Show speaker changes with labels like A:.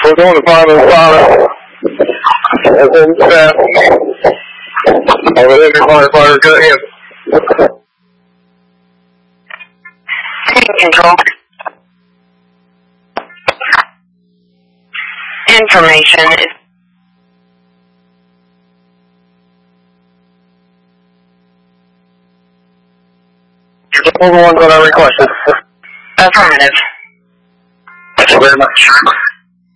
A: We're going to find a fire. Over there, firefighter, go ahead.
B: Control. Information is...
A: All the ones that I requested.
B: Affirmative.
A: Thank you very much.